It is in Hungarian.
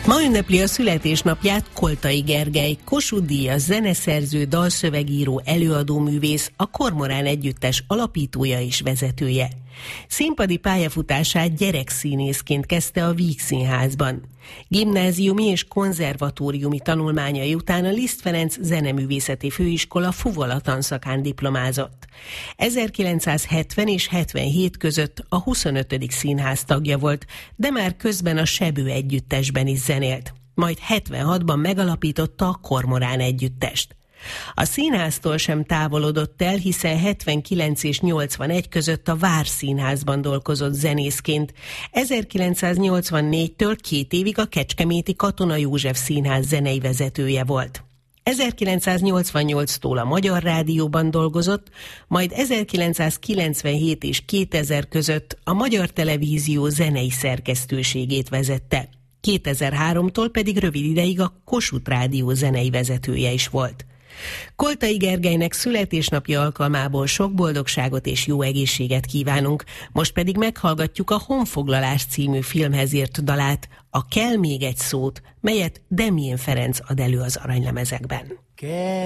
Ma ünnepli a születésnapját Koltai Gergely, Kossuth-díjas zeneszerző, dalszövegíró, előadóművész, a Kormorán Együttes alapítója és vezetője. Színpadi pályafutását gyerekszínészként kezdte a Víg Színházban. Gimnáziumi és konzervatóriumi tanulmányai után a Liszt Ferenc Zeneművészeti Főiskola fuvola tanszakán diplomázott. 1970 és 77 között a 25. Színház tagja volt, de már közben a Sebő Együttesben is zenélt. Majd 76-ban megalapította a Kormorán Együttest. A színháztól sem távolodott el, hiszen 79 és 81 között a Várszínházban dolgozott zenészként. 1984-től 2 évig a kecskeméti Katona József Színház zenei vezetője volt. 1988-tól a Magyar Rádióban dolgozott, majd 1997 és 2000 között a Magyar Televízió zenei szerkesztőségét vezette. 2003-tól pedig rövid ideig a Kossuth Rádió zenei vezetője is volt. Koltai Gergelynek születésnapja alkalmából sok boldogságot és jó egészséget kívánunk, most pedig meghallgatjuk a Honfoglalás című filmhez írt dalát, a Kell még egy szót, melyet Demjén Ferenc ad elő az aranylemezekben.